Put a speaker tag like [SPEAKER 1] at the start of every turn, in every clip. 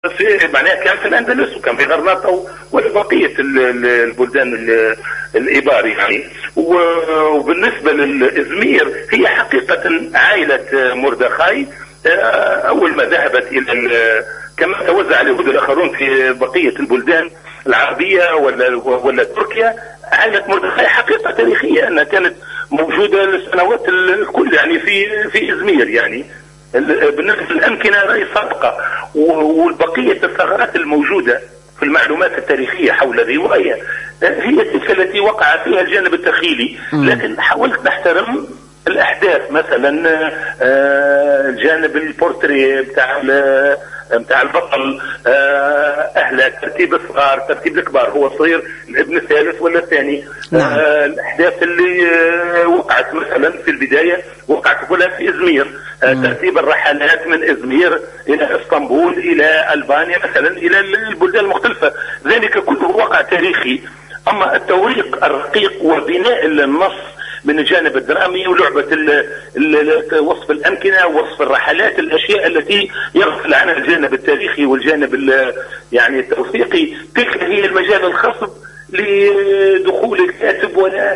[SPEAKER 1] في معناها كان في الأندلس وكان في غرناطة وبقية البلدان الإباري يعني. وبالنسبة للإزمير هي حقيقة عائلة مردخاي أول ما ذهبت إلى كما توزع اليهود الآخرون في بقية البلدان العربية ولا تركيا، عائلة مردخاي حقيقة تاريخية أنها كانت موجودة للسنوات الكل يعني في إزمير يعني. بالنسبة للأمكنة راهي سابقة، والبقية الثغرات الموجودة في المعلومات التاريخية حول الرواية هي تلك التي وقع فيها الجانب التخيلي، لكن حاولت نحترم الأحداث. مثلا الجانب البورتري بتاع البطل، أهله، ترتيب الصغار، ترتيب الكبار، هو صغير الابن الثالث ولا الثاني. الأحداث اللي وقعت مثلا في البداية وقعت كلها في إزمير. ترتيب الرحلات من إزمير إلى اسطنبول إلى ألبانيا مثلا إلى البلدان المختلفة، ذلك كله وقع تاريخي. أما التوريق الرقيق وبناء النص من الجانب الدرامي ولعبة وصف الأمكنة ووصف الرحلات، الأشياء التي يغفل عنها الجانب التاريخي والجانب يعني التوثيقي، تلك هي المجال الخصب لدخول الكاتب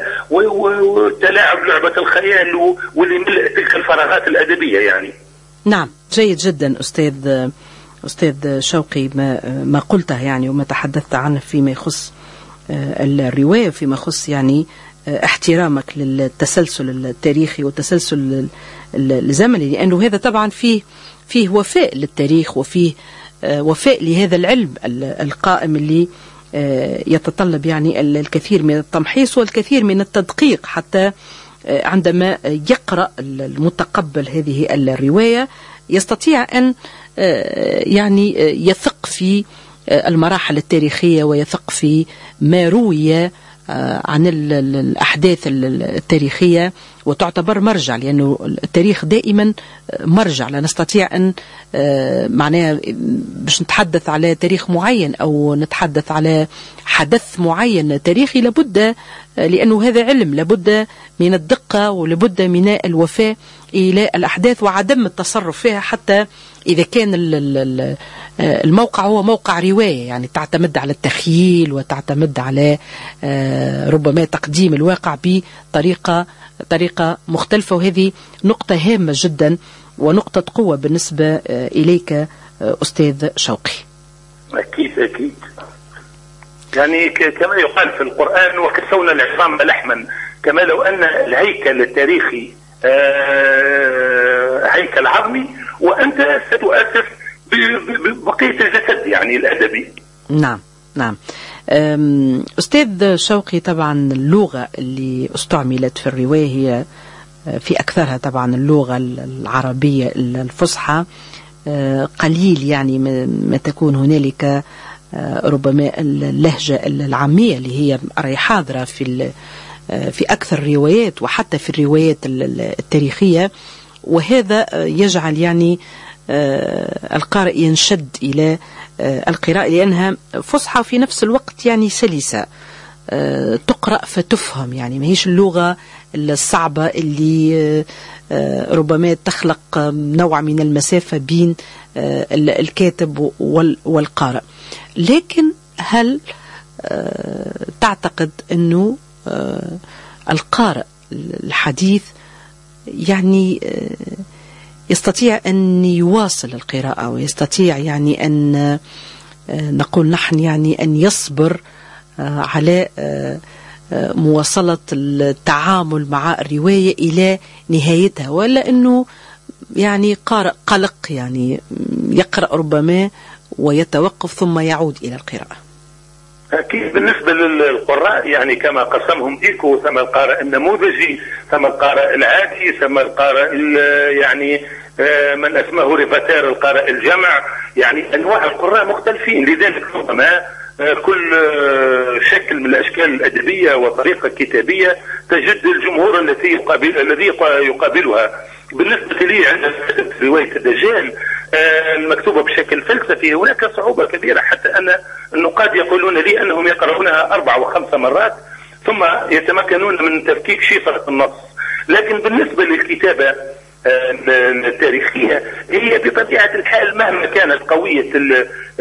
[SPEAKER 1] والتلاعب لعبة الخيال ولملء تلك الفراغات الأدبية يعني.
[SPEAKER 2] نعم، جيد جدا أستاذ شوقي ما قلته يعني وما تحدثت عنه فيما يخص الرواية، فيما يخص يعني احترامك للتسلسل التاريخي والتسلسل الزمني، لأنه هذا طبعا فيه وفاء للتاريخ وفيه وفاء لهذا العلم القائم اللي يتطلب يعني الكثير من التمحيص والكثير من التدقيق، حتى عندما يقرأ المتقبل هذه الرواية يستطيع أن يعني يثق في المراحل التاريخية ويثق في ما روي عن الأحداث التاريخية، وتعتبر مرجع، لأنه التاريخ دائما مرجع. لا نستطيع أن معناها باش نتحدث على تاريخ معين أو نتحدث على حدث معين تاريخي، لابد لأنه هذا علم، لابد من الدقة ولابد من الوفاء إلى الأحداث وعدم التصرف فيها، حتى إذا كان الموقع هو موقع رواية يعني تعتمد على التخيل وتعتمد على ربما تقديم الواقع بطريقة مختلفة. وهذه نقطة هامة جدا ونقطة قوة بالنسبة إليك أستاذ شوقي.
[SPEAKER 1] أكيد يعني كما يقال في القرآن وكسونا العظام لحما، كما لو أن الهيكل التاريخي هيكل عظمي وأنت ستؤسس بقية الجسد يعني الأدبي.
[SPEAKER 2] نعم. أستاذ شوقي، طبعا اللغة اللي استعملت في الرواية هي في أكثرها طبعا اللغة العربية الفصحى، قليل يعني ما تكون هنالك ربما اللهجة العامية اللي هي راهي حاضرة في أكثر الروايات وحتى في الروايات التاريخية، وهذا يجعل يعني القارئ ينشد إلى القراءة لأنها فصحى في نفس الوقت يعني سلسة، تقرأ فتفهم، يعني ما هيش اللغة الصعبة اللي ربما تخلق نوع من المسافة بين الكاتب والقارئ. لكن هل تعتقد أنه القارئ الحديث يعني يستطيع أن يواصل القراءة ويستطيع يعني أن نقول نحن يعني أن يصبر على مواصلة التعامل مع الرواية إلى نهايتها، ولا أنه يعني قارئ قلق يعني يقرأ ربما ويتوقف ثم يعود إلى القراءة؟
[SPEAKER 1] أكيد بالنسبة للقراء يعني كما قسمهم إيكو، ثم القارئ النموذجي، ثم القارئ العادي، ثم القارئ يعني من اسمه ريفاتير، القارئ الجمع، يعني أنواع القراء مختلفين. لذلك ربما كل شكل من الأشكال الأدبية وطريقة كتابية تجد الجمهور الذي يقابلها. بالنسبة لي عند رواية الدجال المكتوبة بشكل فلسفي هناك صعوبة كبيرة، حتى أن النقاد يقولون لي أنهم يقرؤونها 4 و5 مرات ثم يتمكنون من تفكيك شفرة النص. لكن بالنسبة للكتابة التاريخية هي بطبيعة الحال مهما كانت قوية